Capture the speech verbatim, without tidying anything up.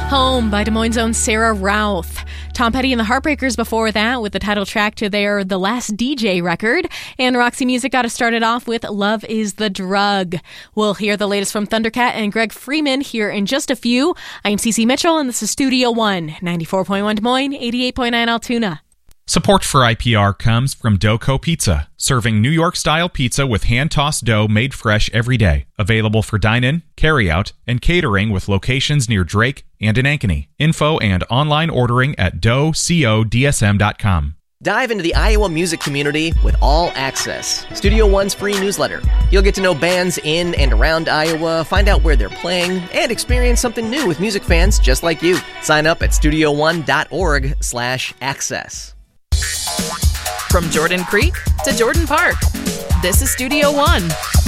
Home by Des Moines' own Sarah Routh. Tom Petty and the Heartbreakers before that with the title track to their The Last D J record. And Roxy Music got us started off with Love is the Drug. We'll hear the latest from Thundercat and Greg Freeman here in just a few. I'm Cece Mitchell and this is Studio One, ninety-four point one Des Moines, eighty-eight point nine Altoona. Support for I P R comes from Doco Pizza, serving New York-style pizza with hand-tossed dough made fresh every day. Available for dine-in, carry-out, and catering with locations near Drake and in Ankeny. Info and online ordering at dough co d s m dot com. Dive into the Iowa music community with All Access, Studio One's free newsletter. You'll get to know bands in and around Iowa, find out where they're playing, and experience something new with music fans just like you. Sign up at studio one dot org slash access. From Jordan Creek to Jordan Park, this is Studio One.